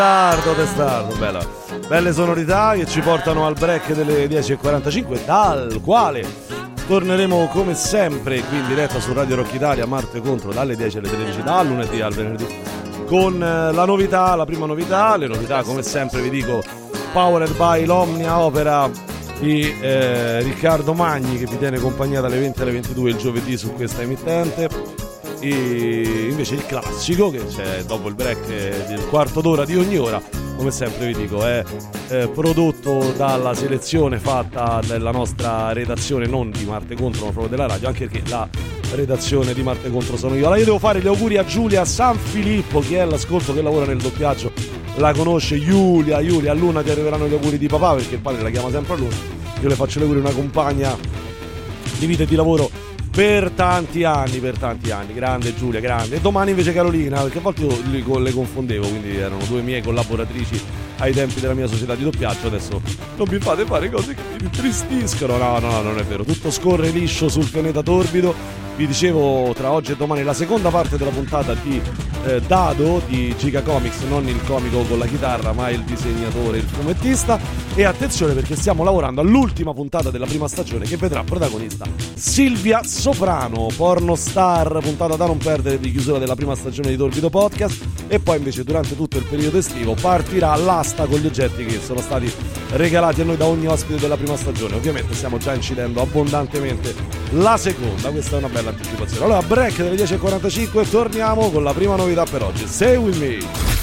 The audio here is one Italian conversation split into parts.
Testardo, bella. Belle sonorità che ci portano al break delle 10:45, dal quale torneremo come sempre qui in diretta su Radio Rock Italia, Marte Contro, dalle 10 alle 13, dal lunedì al venerdì, con la novità, la prima novità. Le novità, come sempre vi dico, powered by l'Omnia Opera di Riccardo Magni, che vi tiene compagnia dalle 20 alle 22 il giovedì su questa emittente. E invece il classico, che c'è dopo il break del quarto d'ora di ogni ora, come sempre vi dico, è prodotto dalla selezione fatta dalla nostra redazione, non di Marte Contro ma proprio della radio, anche perché la redazione di Marte Contro sono io. Allora io devo fare gli auguri a Giulia San Filippo, che è all'ascolto, che lavora nel doppiaggio, la conosce. Giulia, a Luna ti arriveranno gli auguri di papà, perché il padre la chiama sempre a Luna. Io le faccio gli auguri, una compagna di vita e di lavoro per tanti anni, grande Giulia, grande. E domani invece Carolina, perché a volte io le confondevo, quindi erano due mie collaboratrici ai tempi della mia società di doppiaggio. Adesso non mi fate fare cose che mi intristiscono. No, non è vero, tutto scorre liscio sul pianeta torbido. Vi dicevo, tra oggi e domani la seconda parte della puntata di Dado di Giga Comics, non il comico con la chitarra ma il disegnatore, il fumettista. E attenzione, perché stiamo lavorando all'ultima puntata della prima stagione, che vedrà protagonista Silvia Soprano, pornostar, puntata da non perdere di chiusura della prima stagione di Torbido Podcast. E poi invece durante tutto il periodo estivo partirà l'asta con gli oggetti che sono stati regalati a noi da ogni ospite della prima stagione. Ovviamente stiamo già incidendo abbondantemente la seconda, questa è una bella anticipazione. Allora, break delle 10:45, torniamo con la prima novità per oggi. Stay with me.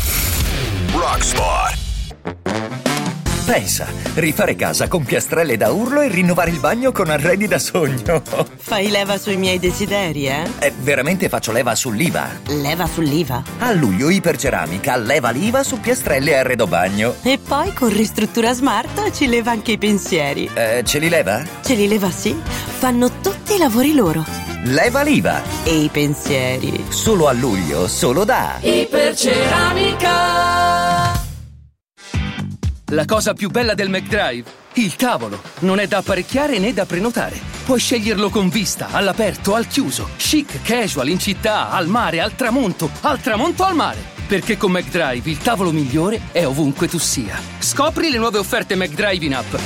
Rockspot. Pensa, rifare casa con piastrelle da urlo e rinnovare il bagno con arredi da sogno. Fai leva sui miei desideri, eh? Veramente faccio leva sull'IVA. Leva sull'IVA? A luglio Iperceramica leva l'IVA su piastrelle e arredo bagno. E poi con Ristruttura Smart ci leva anche i pensieri. Ce li leva? Ce li leva, sì. Fanno tutti i lavori loro. Leva l'IVA. E i pensieri. Solo a luglio, solo da Iperceramica. La cosa più bella del McDrive? Il tavolo. Non è da apparecchiare né da prenotare. Puoi sceglierlo con vista, all'aperto, al chiuso, chic, casual, in città, al mare, al tramonto al mare. Perché con McDrive il tavolo migliore è ovunque tu sia. Scopri le nuove offerte McDrive in app.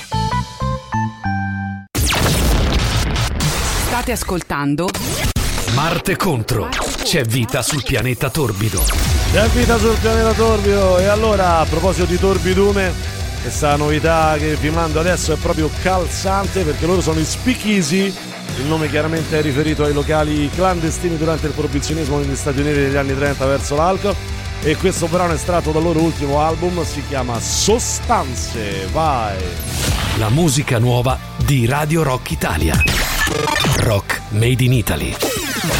State ascoltando Marte Contro. C'è vita sul pianeta torbido. C'è vita sul pianeta torbido. E allora, a proposito di torbidume, questa novità che vi mando adesso è proprio calzante, perché loro sono i Speakeasy. Il nome chiaramente è riferito ai locali clandestini durante il proibizionismo negli Stati Uniti negli anni 30 verso l'alcol. E questo brano è estratto dal loro ultimo album, si chiama Sostanze. Vai! La musica nuova di Radio Rock Italia. Rock Made in Italy.